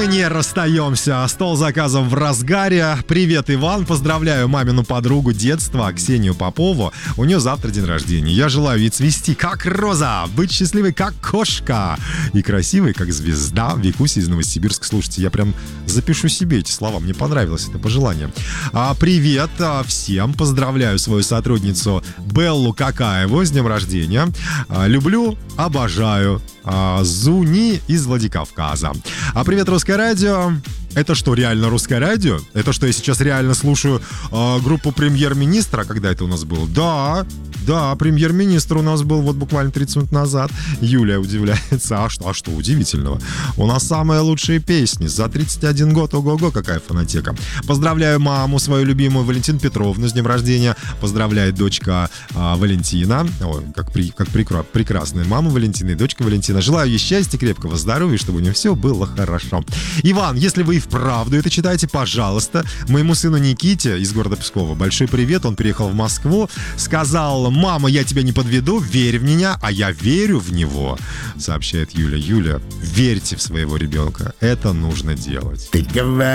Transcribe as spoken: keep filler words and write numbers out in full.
мы не расстаемся. Стол заказов в разгаре. Привет, Иван. Поздравляю мамину подругу детства, Ксению Попову. У нее завтра день рождения. Я желаю ей цвести, как роза, быть счастливой, как кошка, и красивой, как звезда. Викуся из Новосибирска. Слушайте, я прям запишу себе эти слова. Мне понравилось это пожелание. А, привет а, всем. Поздравляю свою сотрудницу Беллу Какаеву с днем рождения. А, люблю, обожаю. А, Зуни из Владикавказа. А привет, Русское радио. Это что, реально Русское радио? Это что, я сейчас реально слушаю э, группу Премьер-министра? Когда это у нас было? Да, да, Премьер-министр у нас был вот буквально тридцать минут назад. Юлия удивляется. А что, а что удивительного? У нас самые лучшие песни. За тридцать один год, ого-го, какая фонотека. Поздравляю маму, свою любимую Валентину Петровну с днем рождения. Поздравляет дочка э, Валентина. Ой, как, при, как прекра- прекрасная мама Валентина и дочка Валентина. Желаю ей счастья, крепкого здоровья, чтобы у нее все было хорошо. Иван, если вы и вправду это читаете, пожалуйста, моему сыну Никите из города Пскова большой привет. Он приехал в Москву, сказал: мама, я тебя не подведу, верь в меня, а я верю в него, сообщает Юля. Юля, верьте в своего ребенка, это нужно делать.